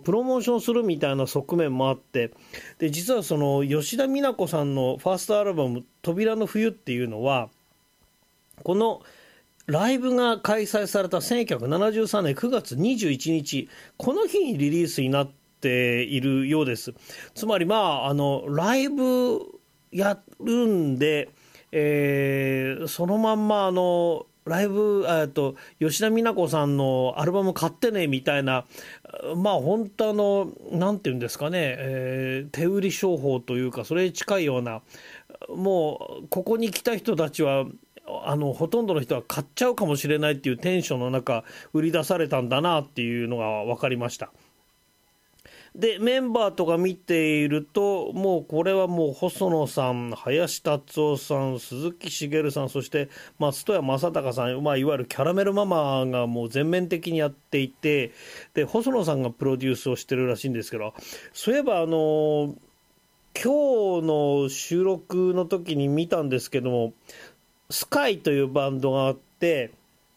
プロモーションするみたいな側面もあって、で実はその吉田美奈子さんのファーストアルバム「扉の冬」っていうのは、このライブが開催された1973年9月21日、この日にリリースになっているようです。つまりライブやるんで、そのまんまライブ吉田美奈子さんのアルバム買ってねみたいな、本当なんていうんですかね、手売り商法というか、それに近いような、もうここに来た人たちはほとんどの人は買っちゃうかもしれないっていうテンションの中売り出されたんだなっていうのが分かりました。でメンバーとか見ていると、もうこれはもう細野さん、林達夫さん、鈴木茂さん、そして松任谷正隆さん、いわゆるキャラメルママがもう全面的にやっていて、で細野さんがプロデュースをしてるらしいんですけど、そういえば今日の収録の時に見たんですけども、スカイというバンドがあって、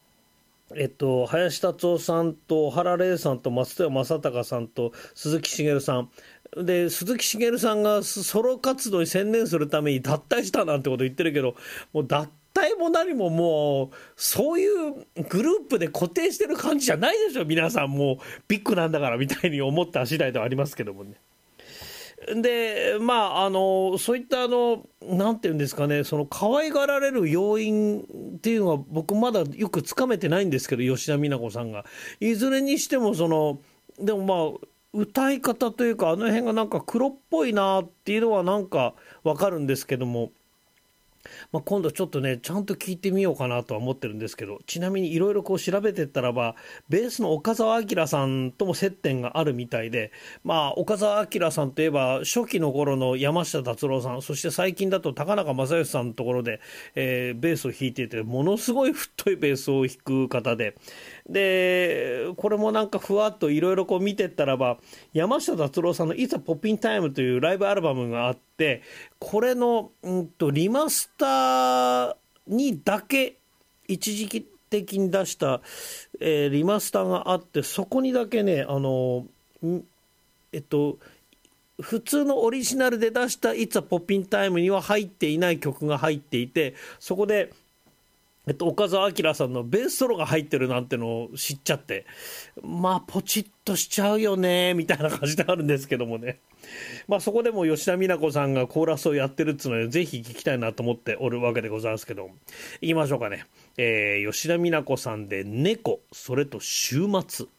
林達夫さんと小原玲さんと松任谷正隆さんと鈴木茂さんで、鈴木茂さんがソロ活動に専念するために脱退したなんてこと言ってるけど、もう脱退も何ももうそういうグループで固定してる感じじゃないでしょ、皆さんもうビッグなんだからみたいに思った次第ではありますけどもね。でそういったなんていうんですかね、その可愛がられる要因っていうのは僕まだよくつかめてないんですけど、吉田美奈子さんがいずれにしてもでも歌い方というか、あの辺がなんか黒っぽいなっていうのはなんかわかるんですけども、今度ちょっとねちゃんと聞いてみようかなとは思ってるんですけど、ちなみにいろいろこう調べてったらば、ベースの岡澤明さんとも接点があるみたいで、岡澤明さんといえば初期の頃の山下達郎さん、そして最近だと高中正義さんのところで、ベースを弾いていて、ものすごい太いベースを弾く方で、これもなんかふわっといろいろこう見てったらば、山下達郎さんの「It's a Poppin' Time」というライブアルバムがあって、これのリマスターにだけ一時期的に出した、リマスターがあって、そこにだけね普通のオリジナルで出した「It's a Poppin' Time」には入っていない曲が入っていて、そこで岡澤明さんのベースソロが入ってるなんてのを知っちゃって、ポチッとしちゃうよねみたいな感じであるんですけどもね、そこでも吉田美奈子さんがコーラスをやってるっつうので、ぜひ聞きたいなと思っておるわけでございますけど、いきましょうかね。吉田美奈子さんで猫、それと週末。